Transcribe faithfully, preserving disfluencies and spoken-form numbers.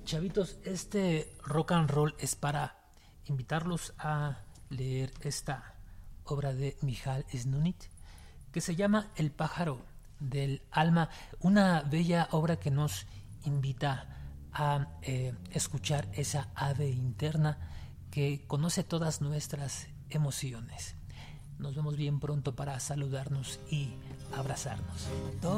Chavitos, este rock and roll es para invitarlos a leer esta obra de Michal Snunit que se llama El pájaro del alma, una bella obra que nos invita a eh, escuchar esa ave interna que conoce todas nuestras emociones. Nos vemos bien pronto para saludarnos y abrazarnos.